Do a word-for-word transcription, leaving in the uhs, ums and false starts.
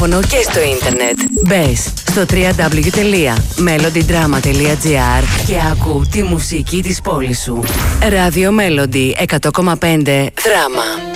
ραδιόφωνο και στο ίντερνετ. Μπες στο double-u double-u double-u τελεία melody drama τελεία gr και άκου τη μουσική της πόλης σου. Radio Melody εκατό κόμμα πέντε Δράμα.